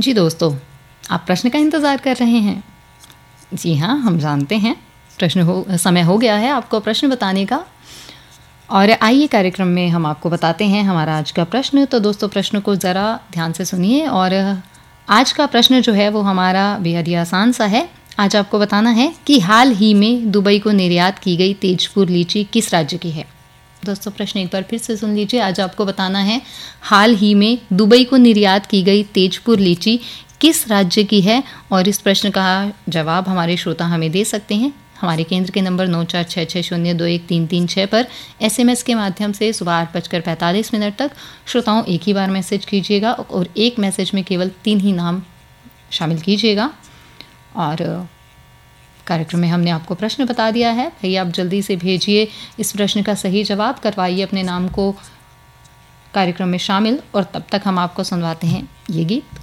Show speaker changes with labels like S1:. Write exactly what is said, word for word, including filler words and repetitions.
S1: जी दोस्तों, आप प्रश्न का इंतज़ार कर रहे हैं। जी हाँ, हम जानते हैं प्रश्न हो समय हो गया है आपको प्रश्न बताने का। और आइए कार्यक्रम में हम आपको बताते हैं हमारा आज का प्रश्न। तो दोस्तों प्रश्न को ज़रा ध्यान से सुनिए और आज का प्रश्न जो है वो हमारा बेहद ही आसान सा है। आज आपको बताना है कि हाल ही में दुबई को निर्यात की गई तेजपुर लीची किस राज्य की है। दोस्तों प्रश्न एक बार फिर से सुन लीजिए। आज आपको बताना है हाल ही में दुबई को निर्यात की गई तेजपुर लीची किस राज्य की है। और इस प्रश्न का जवाब हमारे श्रोता हमें दे सकते हैं हमारे केंद्र के नंबर नौ चार छः छः शून्य दो एक तीन तीन छः पर एसएमएस के माध्यम से सुबह आठ बजकर पैंतालीस मिनट तक। श्रोताओं एक ही बार मैसेज कीजिएगा और एक मैसेज में केवल तीन ही नाम शामिल कीजिएगा। और कार्यक्रम में हमने आपको प्रश्न बता दिया है, भाई आप जल्दी से भेजिए इस प्रश्न का सही जवाब, करवाइए अपने नाम को कार्यक्रम में शामिल और तब तक हम आपको सुनवाते हैं ये गीत।